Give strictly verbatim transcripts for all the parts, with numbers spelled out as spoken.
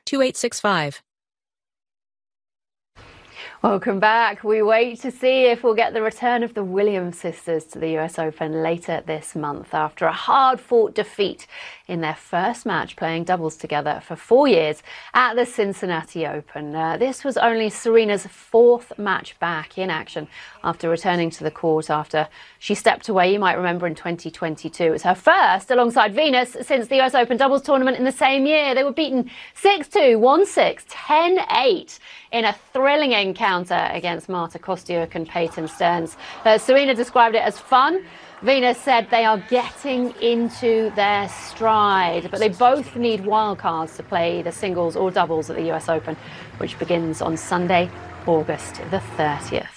two eight six five. Welcome back. We wait to see if we'll get the return of the Williams sisters to the U S Open later this month after a hard-fought defeat in their first match playing doubles together for four years at the Cincinnati Open. Uh, this was only Serena's fourth match back in action after returning to the court after she stepped away, you might remember, in twenty twenty-two. It was her first alongside Venus since the U S Open doubles tournament in the same year. They were beaten six two, one six, ten eight in a thrilling encounter against Marta Kostyuk and Peyton Stearns. Uh, Serena described it as fun. Venus said they are getting into their stride, but they both need wildcards to play the singles or doubles at the U S Open, which begins on Sunday, August the thirtieth.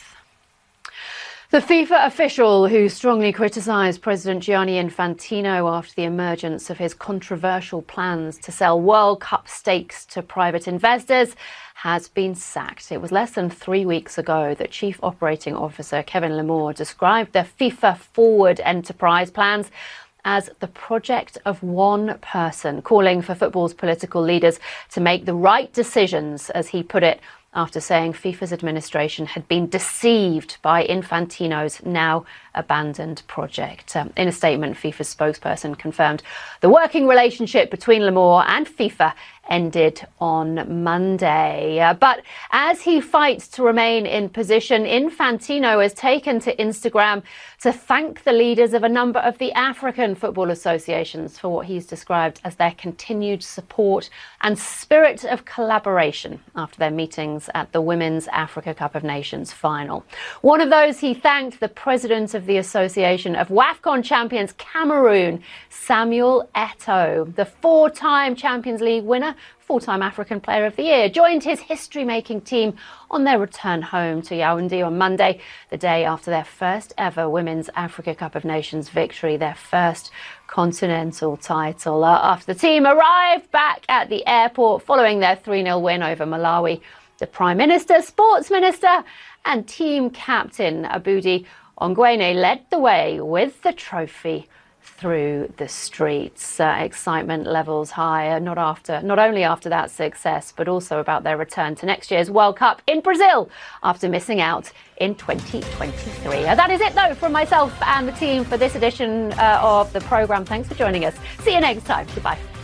The FIFA official who strongly criticised President Gianni Infantino after the emergence of his controversial plans to sell World Cup stakes to private investors has been sacked. It was less than three weeks ago that Chief Operating Officer Kevin Lamore described the FIFA Forward enterprise plans as the project of one person, calling for football's political leaders to make the right decisions, as he put it, after saying FIFA's administration had been deceived by Infantino's now abandoned project. Um, in a statement, FIFA's spokesperson confirmed the working relationship between Lamore and FIFA ended on Monday. Uh, but as he fights to remain in position, Infantino has taken to Instagram to thank the leaders of a number of the African football associations for what he's described as their continued support and spirit of collaboration after their meetings at the Women's Africa Cup of Nations final. One of those he thanked, the president of the Association of WAFCON champions Cameroon, Samuel Eto'o, the four-time Champions League winner, four-time African Player of the Year, joined his history-making team on their return home to Yaoundé on Monday, the day after their first ever Women's Africa Cup of Nations victory, their first continental title. Uh, after the team arrived back at the airport following their three nil win over Malawi, the Prime Minister, Sports Minister and team captain Abudi Ongwene led the way with the trophy through the streets. Uh, excitement levels high, not after, not only after that success, but also about their return to next year's World Cup in Brazil after missing out in twenty twenty-three. Uh, that is it, though, from myself and the team for this edition uh, of the programme. Thanks for joining us. See you next time. Goodbye.